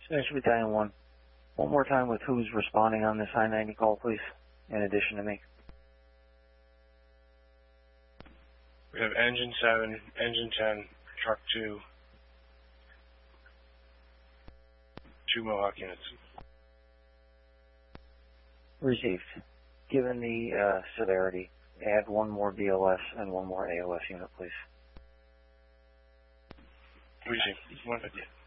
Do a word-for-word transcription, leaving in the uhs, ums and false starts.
Century Battalion one. One more time with who's responding on this I ninety call, please, in addition to me. We have engine seven, engine ten, truck two, two Mohawk units. Received. Given the uh, severity, add one more B L S and one more A O S unit, please. Received. one fifty.